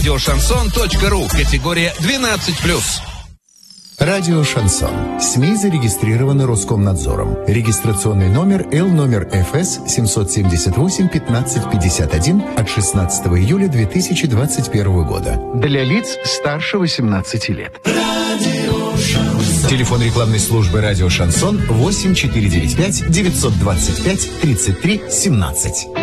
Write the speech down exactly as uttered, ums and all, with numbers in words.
радиошансон точка ру. Категория двенадцать плюс. Радио «Шансон». СМИ зарегистрированы Роскомнадзором. Регистрационный номер Л номер эф эс семь семь восемь пятнадцать пятьдесят один от шестнадцатого июля две тысячи двадцать первого года. Для лиц старше восемнадцати лет. Телефон рекламной службы «Радио Шансон» восемь четыре девять пять девятьсот двадцать пять тридцать три семнадцать.